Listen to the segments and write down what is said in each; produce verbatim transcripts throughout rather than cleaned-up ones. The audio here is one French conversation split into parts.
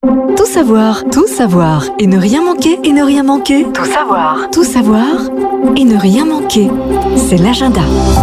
Tout savoir, tout savoir, et ne rien manquer, et ne rien manquer. Tout savoir, tout savoir, et ne rien manquer. C'est l'agenda.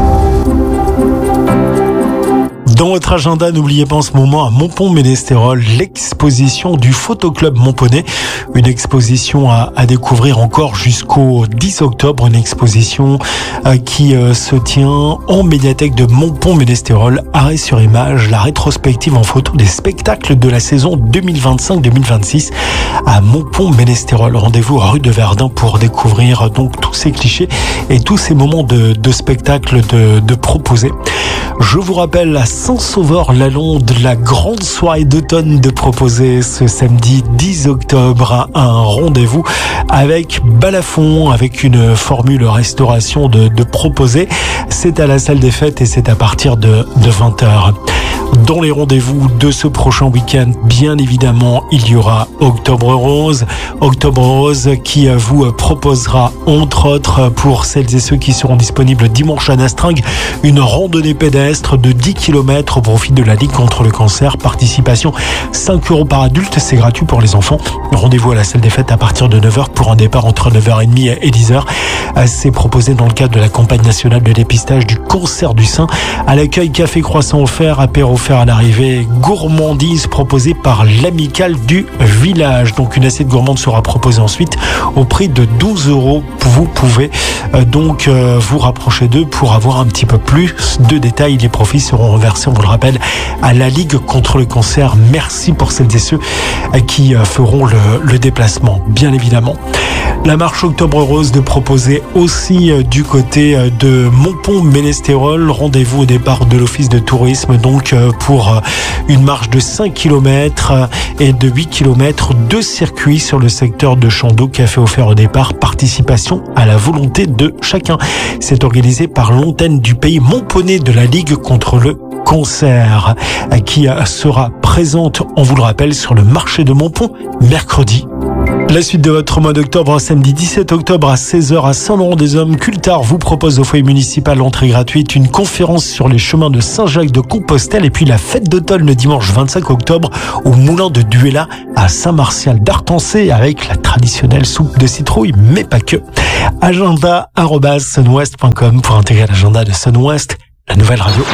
Dans votre agenda, n'oubliez pas en ce moment à Montpont-Ménestérol l'exposition du Photoclub Montponey. Une exposition à, à découvrir encore jusqu'au dix octobre. Une exposition euh, qui euh, se tient en médiathèque de Montpont-Ménestérol. Arrêt sur image, la rétrospective en photo des spectacles de la saison deux mille vingt-cinq deux mille vingt-six à Montpont-Ménestérol. Rendez-vous rue de Verdun pour découvrir donc tous ces clichés et tous ces moments de, de spectacle de, de proposés. Je vous rappelle à Saint-Sauveur-la-Londe, la grande soirée d'automne de proposer ce samedi dix octobre un rendez-vous avec Balafon, avec une formule restauration de, de proposer. C'est à la salle des fêtes et c'est à partir de, de vingt heures. Dans les rendez-vous de ce prochain week-end, bien évidemment, il y aura Octobre Rose. Octobre Rose qui vous proposera, entre autres, pour celles et ceux qui seront disponibles dimanche à Nastringue, une randonnée pédestre de dix kilomètres au profit de la Ligue contre le cancer. Participation cinq euros par adulte, c'est gratuit pour les enfants. Rendez-vous à la salle des fêtes à partir de neuf heures pour un départ entre neuf heures trente et dix heures. C'est proposé dans le cadre de la campagne nationale de dépistage du cancer du sein. À l'accueil, café croissant offert, apéro offert à l'arrivée, gourmandise proposée par l'amicale du village. Donc une assiette gourmande sera proposée ensuite au prix de douze euros. Vous pouvez euh, donc euh, vous rapprocher d'eux pour avoir un petit peu plus de détails. Les profits seront reversés, on vous le rappelle, à la Ligue contre le cancer. Merci pour celles et ceux euh, qui euh, feront le, le déplacement, bien évidemment. La marche Octobre Rose de proposer aussi euh, du côté euh, de Montpont-Ménestérol. Rendez-vous au départ de l'office de tourisme donc euh, pour euh, une marche de cinq kilomètres euh, et de huit kilomètres, deux circuits sur le secteur de Chandeau. Café offert au départ, participation à la volonté de chacun. C'est organisé par l'antenne du pays Montponey de la Ligue contre le cancer euh, qui euh, sera présente, on vous le rappelle, sur le marché de Montpont mercredi. La suite de votre mois d'octobre, samedi dix-sept octobre à seize heures à Saint-Laurent-des-Hommes. Cultard vous propose au foyer municipal entrée gratuite une conférence sur les chemins de Saint-Jacques-de-Compostelle et puis la fête d'automne le dimanche vingt-cinq octobre au moulin de Duella à Saint-Martial d'Artancé avec la traditionnelle soupe de citrouille, mais pas que. Agenda arobase sunwest point com pour intégrer l'agenda de Sunwest, la nouvelle radio.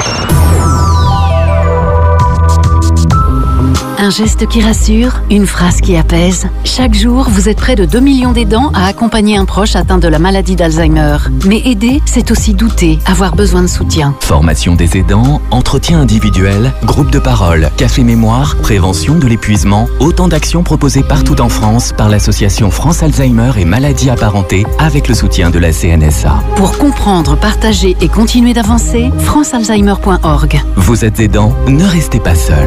Un geste qui rassure, une phrase qui apaise. Chaque jour, vous êtes près de deux millions d'aidants à accompagner un proche atteint de la maladie d'Alzheimer. Mais aider, c'est aussi douter, avoir besoin de soutien. Formation des aidants, entretien individuel, groupe de parole, café mémoire, prévention de l'épuisement, autant d'actions proposées partout en France par l'association France Alzheimer et maladies apparentées avec le soutien de la C N S A. Pour comprendre, partager et continuer d'avancer, france alzheimer point org. Vous êtes aidant, ne restez pas seul.